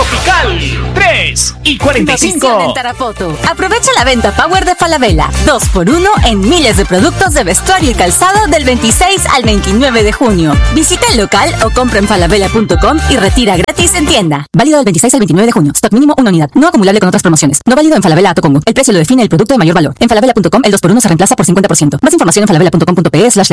Tropical 3 y 45. En Tarapoto. Aprovecha la venta Power de Falabella. 2x1 en miles de productos de vestuario y calzado del 26 al 29 de junio. Visita el local o compra en falabella.com y retira gratis en tienda. Válido del 26 al 29 de junio. Stock mínimo 1 unidad. No acumulable con otras promociones. No válido en Falabella Autocombo. El precio lo define el producto de mayor valor. En falabella.com el 2x1 se reemplaza por 50%. Más información en falabella.com.pe/.